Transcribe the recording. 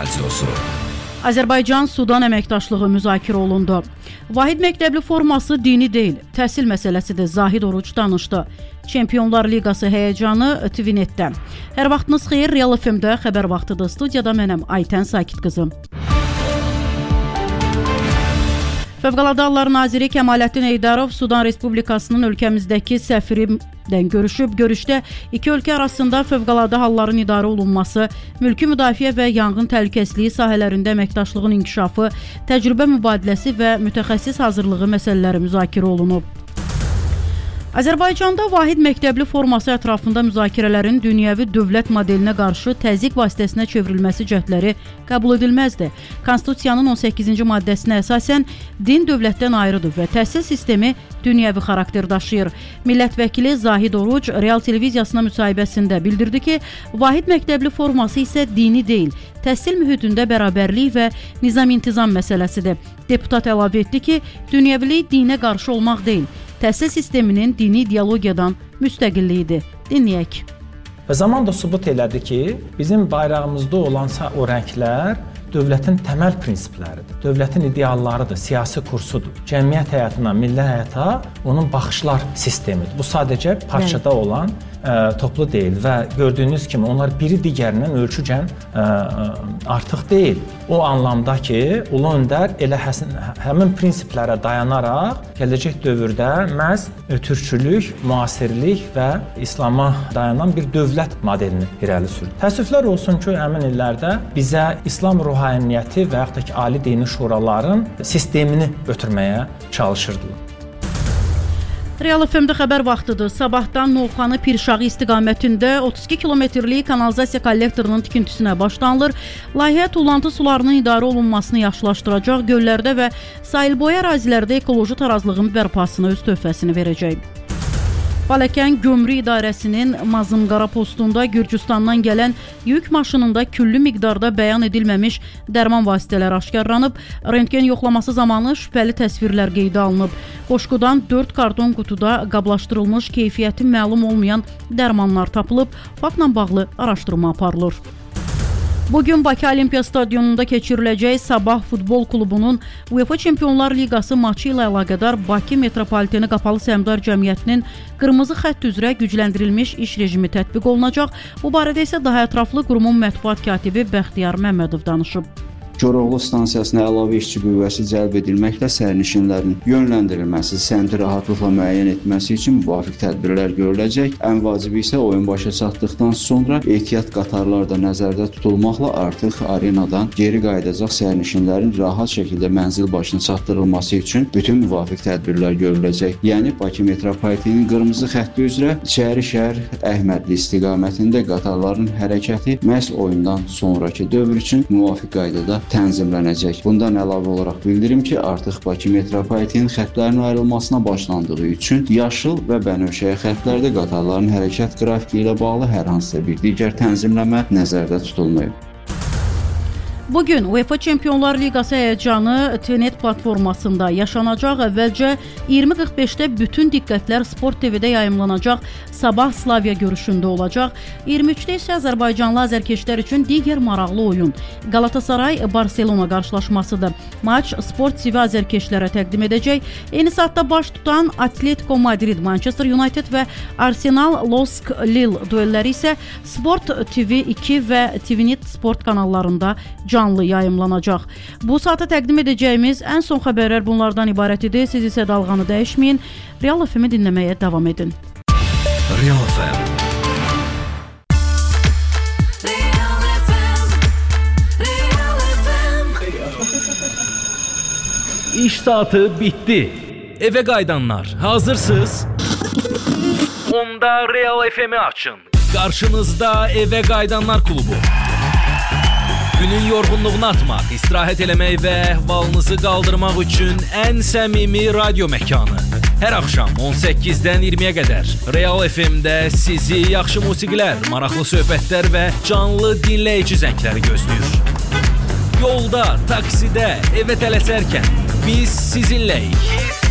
Radiosu. Azərbaycan-Sudan əməkdaşlığı müzakirə olundu. Vahid məktəbli forması dini deyil, təhsil məsələsidir, Zahid Oruc danışdı. Çempionlar Liqası həyəcanı TVNet-də. Hər vaxtınız xeyir, Real FM-də xəbər vaxtıdır. Studiyada mənəm Aytən Sakit qızım. Fövqəladə Hallar Naziri Kəmaləddin Eydarov Sudan Respublikasının ölkəmizdəki səfirindən görüşüb. Görüşdə iki ölkə arasında fövqəladə halların idarə olunması, mülki müdafiə və yanğın təhlükəsizliyi sahələrində əməkdaşlığın inkişafı, təcrübə mübadiləsi və mütəxəssis hazırlığı məsələləri müzakirə olunub. Azərbaycanda vahid məktəbli forması ətrafında müzakirələrin dünyəvi dövlət modelinə qarşı təzyiq vasitəsinə çevrilməsi cəhdləri qəbul edilməzdir. Konstitusiyanın 18-ci maddəsinə əsasən din dövlətdən ayrıdır və təhsil sistemi dünyəvi xarakter daşıyır. Millət vəkili Zahid Oruc Real televiziyasına müsahibəsində bildirdi ki, vahid məktəbli forması isə dini deyil, təhsil mühitində bərabərlik və nizam-intizam məsələsidir. Deputat əlavə etdi ki, dünyəvilik dinə qarşı olmaq deyil, təhsil sisteminin dini ideologiyadan müstəqilliyidir. Dinləyək. Və zaman da sübut elədi ki, bizim bayrağımızda olan o rənglər dövlətin təməl prinsipləridir. Dövlətin ideallarıdır, siyasi kursudur. Cəmiyyət həyatına, milli həyata onun baxışlar sistemidir. Bu sadəcə parçada olan toplu deyil və gördüyünüz kimi onlar biri digərindən ölçücən artıq deyil. O anlamda ki, Ulu Öndər elə həmin prinsiplərə dayanaraq gələcək dövrdə məhz türkçülük, müasirlik və İslama dayanan bir dövlət modelini irəli sürdü. Təəssüflər olsun ki, həmin illərdə bizə İslam ruhaniyyəti və yaxud da ki, ali dini şuraların sistemini ötürməyə çalışırdılar. Real FM-də xəbər vaxtıdır. Sabahdan Novxanı Pirşağı istiqamətində 32 kilometrlik kanalizasiya kollektorunun tikintisinə başlanılır. Layihə tullantı sularının idarə olunmasını yaxşılaşdıracaq, göllərdə və sahilboyu ərazilərdə ekoloji tarazlığın bərpasına öz töhfəsini verəcək. Baləkən Gömrü İdarəsinin Mazımqara postunda Gürcüstandan gələn yük maşınında küllü miqdarda bəyan edilməmiş dərman vasitələri aşkarlanıb. Rentgen yoxlaması zamanı şübhəli təsvirlər qeydə alınıb. Qoşqudan 4 karton qutuda qablaşdırılmış keyfiyyəti məlum olmayan dərmanlar tapılıb. Faktla bağlı araşdırma aparılır. Bugün Bakı Olimpiya Stadionunda keçiriləcək Sabah Futbol Klubunun UEFA Çempionlar Liqası maçı ilə əlaqədar Bakı Metropoliteni Qapalı Səhmdar Cəmiyyətinin qırmızı xətt üzrə gücləndirilmiş iş rejimi tətbiq olunacaq. Bu barədə isə daha ətraflı qurumun mətbuat katibi Bəxtiyar Məmmədov danışıb. Koroğlu stansiyasına əlavə işçi qüvvəsi cəlb edilməklə sərnişinlərin yönləndirilməsi, səmti rahatlıqla müəyyən etməsi üçün müvafiq tədbirlər görüləcək. Ən vacibi isə oyun başa çatdıqdan sonra ehtiyat qatarlar da nəzərdə tutulmaqla artıq arenadan geri qayıdacaq sərnişinlərin rahat şəkildə mənzil başına çatdırılması üçün bütün müvafiq tədbirlər görüləcək. Yəni Bakı Metropoliteninin qırmızı xətti üzrə İçərişəhər Əhmədli istiqamətində qatarların hərəkəti məhz oyundan sonrakı dövr üçün müvafiq qaydada tənzimlənəcək. Bundan əlavə olaraq bildirim ki, artıq Bakı Metropolitenin xəttlərinin ayrılmasına başlandığı üçün yaşıl və bənövşəyi xəttlərdə qatarların hərəkət qrafiki ilə bağlı hər hansısa bir digər tənzimləmə nəzərdə tutulmayıb. Bugün UEFA Çempionlar Liqası həyəcanı TVNet platformasında yaşanacaq. Əvvəlcə 20:45-də bütün diqqətlər Sport TV-də yayımlanacaq Sabah Slavia görüşündə olacaq. 23-də isə Azərbaycanlı azərkeşlər üçün digər maraqlı oyun Galatasaray-Barselona qarşılaşmasıdır. Maç Sport TV azərkeşlərə təqdim edəcək. Eyni saatda baş tutan Atletico Madrid, Manchester United və Arsenal Losk Lille duelləri isə Sport TV 2 və TVNet Sport kanallarında canlı yayımlanacaq. Bu saata təqdim edəcəyimiz ən son xəbərlər bunlardan ibarət idi. Siz isə dalğanı dəyişməyin. Real FM-i dinləməyə davam edin. Real FM. İş saatı bitdi. Evə qayıdanlar, hazırsınız? Onda Real FM-i açın. Qarşınızda Evə Qayıdanlar klubu. Günün yorğunluğunu atmaq, istirahət eləmək və əhvalınızı qaldırmaq üçün ən səmimi radio məkanı. Hər axşam 18-dən 20-yə qədər Real FM-də sizi yaxşı musiqilər, maraqlı söhbətlər və canlı dinləyici zəngləri gözləyir. Yolda, taksidə, evə tələsərkən biz sizinləyik.